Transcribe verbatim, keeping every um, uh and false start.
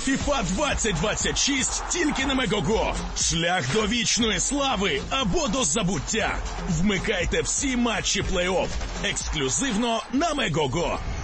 фіфа двадцять двадцять шість тільки на Мегого. Шлях до вічної слави або до забуття. Вмикайте всі матчі плей-офф ексклюзивно на Мегого.